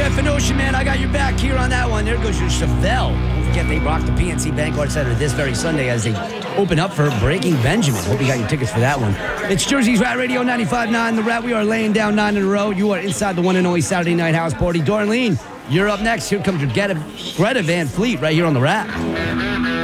right, Finotion, man, I got your back here on that one. There goes your Chevelle. Don't forget they rock the PNC Bank Art Center this very Sunday as they open up for Breaking Benjamin. Hope you got your tickets for that one. It's Jersey's Rat Radio 95.9. The Rat, we are laying down 9 in a row. You are inside the one and only Saturday Night House Party. Doreen, you're up next. Here comes your Greta Van Fleet right here on the Rat.